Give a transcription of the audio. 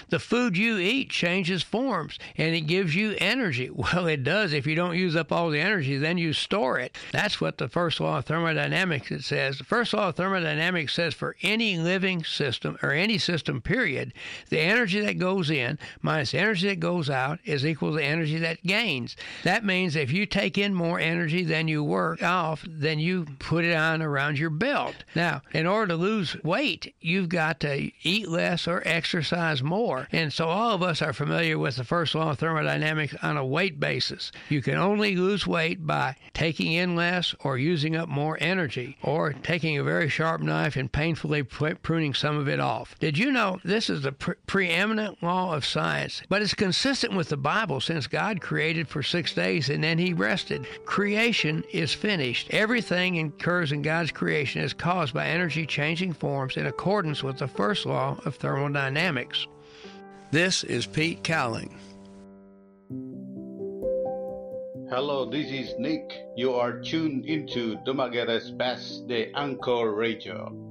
The food you eat changes forms, and it gives you energy. Well, it does. If you don't use up all the energy, then you store it. That's what the first law of thermodynamics it says. The first law of thermodynamics says for any living system, or any system, period, the energy that goes in minus the energy that goes out is equal to the energy that gains. That means if you take in more energy than you work off, then you put it on around your belt. Now, in order to lose weight, you've got to eat less or exercise more. And so all of us are familiar with the first law of thermodynamics on a weight basis. You can only lose weight by taking in less or using up more energy, or taking a very sharp knife and painfully pruning some of it off. Did you know this is the preeminent law of science? But it's consistent with the Bible, since God created for 6 days and then he rested. Creation is finished. Everything occurs in God's creation is caused by energy changing forms in accordance with the first law of thermodynamics. This is Pete Cowling. Hello, this is Nick. You are tuned into Dumaguetes Paz de Anchor Radio.